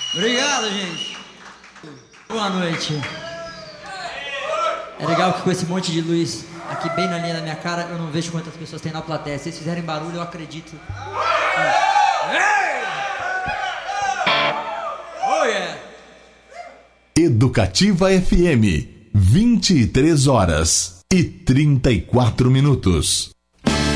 Obrigado, gente. Boa noite. É legal que com esse monte de luz aqui bem na linha da minha cara, eu não vejo quantas pessoas tem na plateia. Se vocês fizerem barulho, eu acredito. Oh, yeah. Educativa FM, 23 horas e 34 minutos.